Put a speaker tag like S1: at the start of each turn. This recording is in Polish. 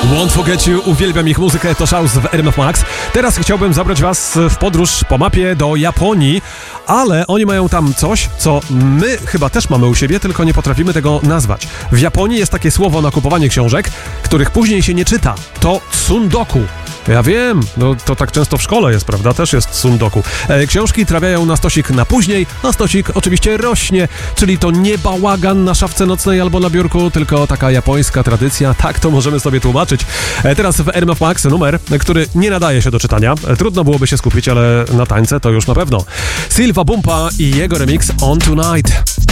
S1: Won't Forget You, uwielbiam ich muzykę, to Shouse w RMF Max. Teraz chciałbym zabrać was w podróż po mapie do Japonii, ale oni mają tam coś, co my chyba też mamy u siebie, tylko nie potrafimy tego nazwać. W Japonii jest takie słowo na kupowanie książek, których później się nie czyta. To tsundoku. Ja wiem, no to tak często w szkole jest, prawda? Też jest tsundoku. Książki trafiają na stosik na później, a stosik oczywiście rośnie, czyli to nie bałagan na szafce nocnej albo na biurku, tylko taka japońska tradycja. Tak to możemy sobie tłumaczyć. Teraz w RMF Max numer, który nie nadaje się do czytania. Trudno byłoby się skupić, ale na tańce to już na pewno. Silva Bumpa i jego remix On Tonight.